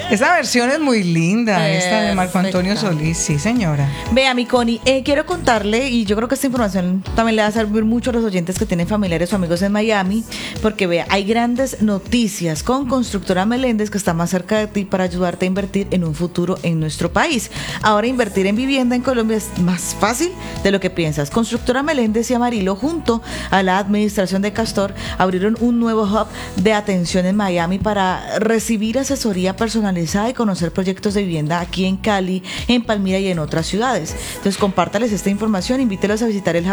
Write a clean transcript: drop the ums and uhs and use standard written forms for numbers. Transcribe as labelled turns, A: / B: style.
A: Esa versión es muy linda, esta de Marco Antonio Solís, sí señora.
B: Vea, mi Connie, quiero contarle, y yo creo que esta información también le va a servir mucho a los oyentes que tienen familiares o amigos en Miami, porque vea, hay grandes noticias con Constructora Meléndez, que está más cerca de ti para ayudarte a invertir en un futuro en nuestro país. Ahora invertir en vivienda en Colombia es más fácil de lo que piensas. Constructora Meléndez y Amarillo, junto a la administración de Castor, abrieron un nuevo hub de atención en Miami para recibir asesoría personalizada y conocer proyectos de vivienda aquí en Cali, en Palmira y en otras ciudades. Entonces, compártales esta información, invítelos a visitar el hub